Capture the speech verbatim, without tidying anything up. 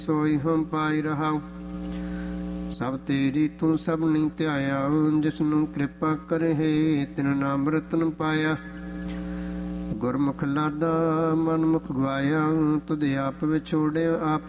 ਸੋਈ ਹਮ ਪਾਈ ਰਹਾਉ। ਸਭ ਤੇਰੀ ਤੂੰ ਸਭਨੀ ਧਿਆਇਆ, ਜਿਸਨੂੰ ਕਿਰਪਾ ਕਰੇ ਤਿਨ ਨਾਮ ਰਤਨ ਪਾਇਆ। ਗੁਰਮੁਖ ਲਾਦਾ ਮਨਮੁਖ ਗਵਾਇਆ, ਤੁਧ ਆਪ ਵਿਛੋੜਿਆ ਆਪ